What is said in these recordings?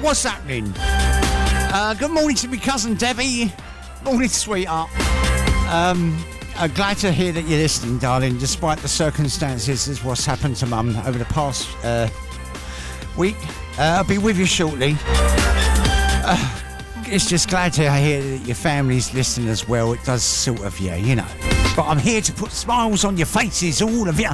what's happening? Good morning to my cousin Debbie. Morning, sweetheart. Glad to hear that you're listening, darling, despite the circumstances of what's happened to Mum over the past week. I'll be with you shortly. It's just glad to hear that your family's listening as well. It does sort of, yeah, you know. But I'm here to put smiles on your faces, all of you.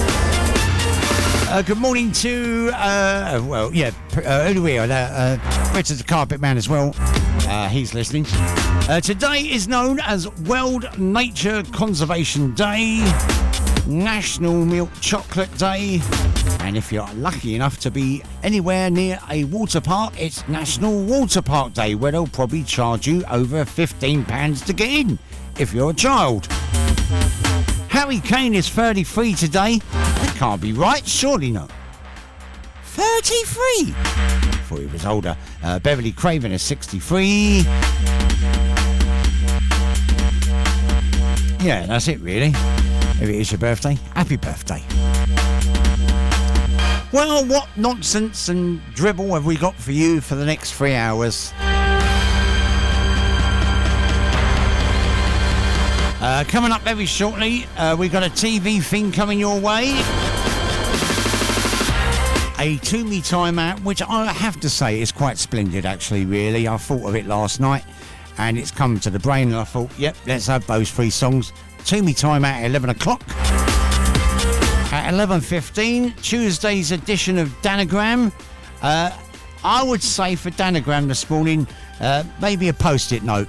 Good morning to, who do we are? Richard the Carpet Man as well. He's listening. Today is known as World Nature Conservation Day, National Milk Chocolate Day, and if you're lucky enough to be anywhere near a water park, it's National Water Park Day, where they'll probably charge you over £15 to get in, if you're a child. Harry Kane is 33 today. That can't be right, surely not. 33? Thought he was older. Beverly Craven is 63. Yeah, that's it really. If it is your birthday, happy birthday. Well, what nonsense and dribble have we got for you for the next 3 hours? Coming up very shortly, we've got a TV thing coming your way. A To Me Time Out, which I have to say is quite splendid actually, really. I thought of it last night and it's come to the brain and I thought, yep, let's have those 3 songs. To Me Time Out at 11 o'clock. At 11:15, Tuesday's edition of Danagram. I would say for Danagram this morning, maybe a post-it note.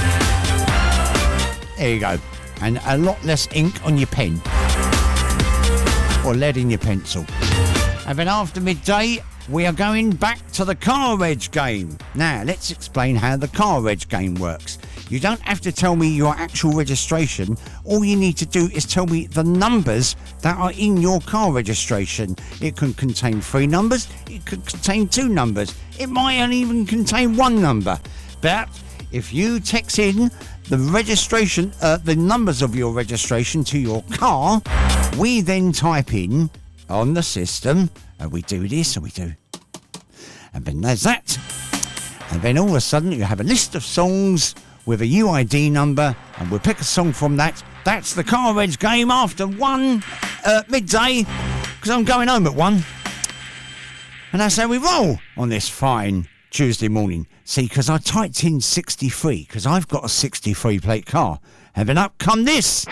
There you go. And a lot less ink on your pen. Or lead in your pencil. And then after midday, we are going back to the car reg game. Now, let's explain how the car reg game works. You don't have to tell me your actual registration. All you need to do is tell me the numbers that are in your car registration. It can contain 3 numbers. It could contain 2 numbers. It might only even contain 1 number. But if you text in the registration, the numbers of your registration to your car, we then type in on the system, and we do this, and we do, and then there's that, and then all of a sudden you have a list of songs with a UID number, and we'll pick a song from that. That's the car reg game after midday, because I'm going home at 1, and that's how we roll on this fine Tuesday morning. See, because I typed in 63, because I've got a 63 plate car, and then up come this.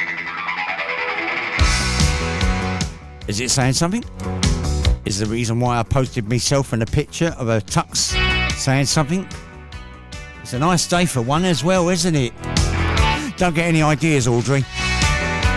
Is it saying something? Is the reason why I posted myself in a picture of a tux saying something? It's a nice day for one as well, isn't it? Don't get any ideas, Audrey.